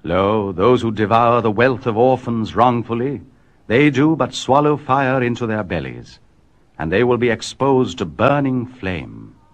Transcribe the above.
Lo, those who devour the wealth of orphans wrongfully, they do but swallow fire into their bellies, and they will be exposed to burning flame.